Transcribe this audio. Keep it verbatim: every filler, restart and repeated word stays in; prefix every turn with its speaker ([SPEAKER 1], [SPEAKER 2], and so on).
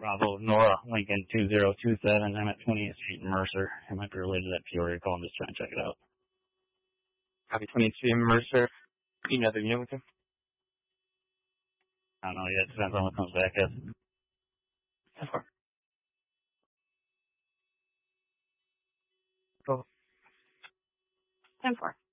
[SPEAKER 1] Bravo, Nora, Lincoln, two zero two seven. I'm at twentieth Street in Mercer. It might be related to that Peoria call. I'm just trying to check it out.
[SPEAKER 2] Copy, twentieth Street in Mercer. You know the unit with him?
[SPEAKER 1] I don't know yet. Depends on what comes back as.
[SPEAKER 2] ten four. Go.
[SPEAKER 3] ten four.